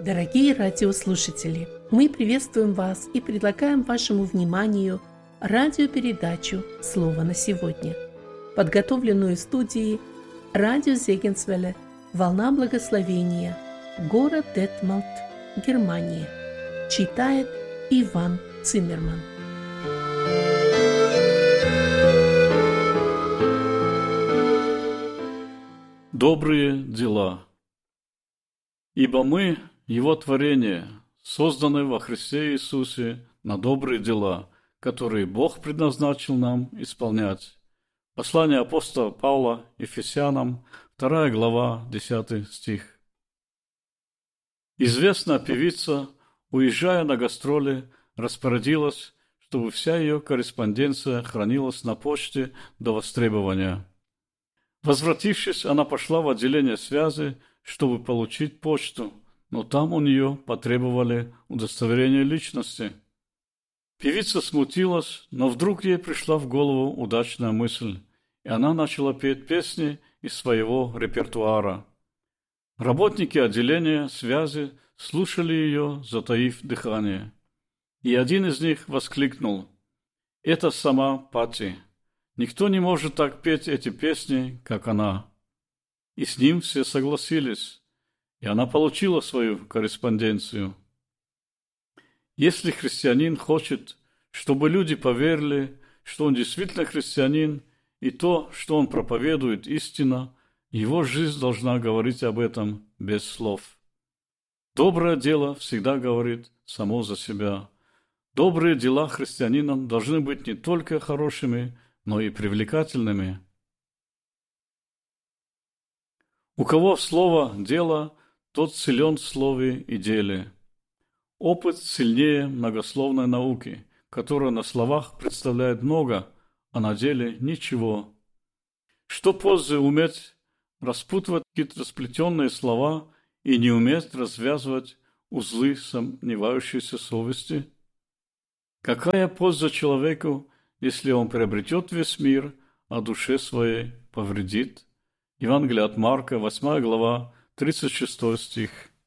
Дорогие радиослушатели, мы приветствуем вас и предлагаем вашему вниманию радиопередачу «Слово на сегодня», подготовленную в студии радио Зегенсвелле «Волна благословения», город Детмалт, Германия. Читает Иван Циммерман. Добрые дела. Ибо мы, Его творение, созданное во Христе Иисусе на добрые дела, которые Бог предназначил нам исполнять. Послание апостола Павла Ефесянам, 2 глава, 10 стих. Известная певица, уезжая на гастроли, распорядилась, чтобы вся ее корреспонденция хранилась на почте до востребования. Возвратившись, она пошла в отделение связи, чтобы получить почту, но там у нее потребовали удостоверения личности. Певица смутилась, но вдруг ей пришла в голову удачная мысль, и она начала петь песни из своего репертуара. Работники отделения связи слушали ее, затаив дыхание. И один из них воскликнул: «Это сама Патти. Никто не может так петь эти песни, как она». И с ним все согласились, и она получила свою корреспонденцию. Если христианин хочет, чтобы люди поверили, что он действительно христианин, и то, что он проповедует, истина, его жизнь должна говорить об этом без слов. Доброе дело всегда говорит само за себя. Добрые дела христианина должны быть не только хорошими, но и привлекательными. У кого слово «дело», тот силен в слове и деле. Опыт сильнее многословной науки, которая на словах представляет много, а на деле ничего. Что пользы уметь распутывать хитросплетенные слова и не уметь развязывать узлы сомневающейся совести? Какая польза человеку, если он приобретет весь мир, а душе своей повредит? Евангелие от Марка, 8 глава, 36 стих.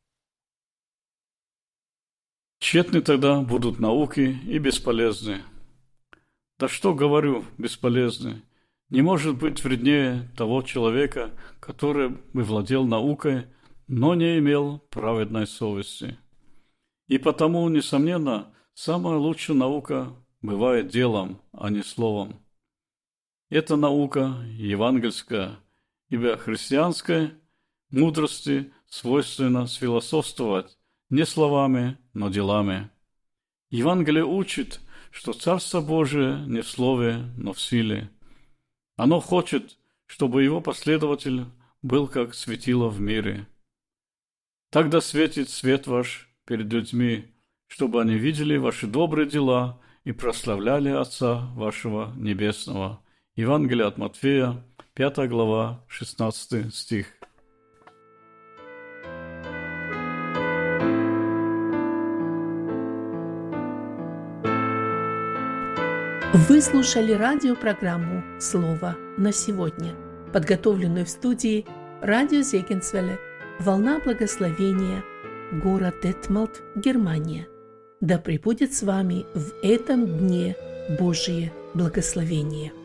Тщетны тогда будут науки и бесполезны. Да что говорю, бесполезны? Не может быть вреднее того человека, который бы владел наукой, но не имел праведной совести. И потому, несомненно, самая лучшая наука бывает делом, а не словом. Это наука евангельская, ибо христианской мудрости свойственно сфилософствовать не словами, но делами. Евангелие учит, что Царство Божие не в слове, но в силе. Оно хочет, чтобы его последователь был как светило в мире. Тогда светит свет ваш перед людьми, чтобы они видели ваши добрые дела и прославляли Отца вашего Небесного. Евангелие от Матфея, 5 глава, 16 стих. Вы слушали радиопрограмму «Слово на сегодня», подготовленную в студии радио Зегенсвелле «Волна благословения», город Детмалт, Германия. Да пребудет с вами в этом дне Божие благословение.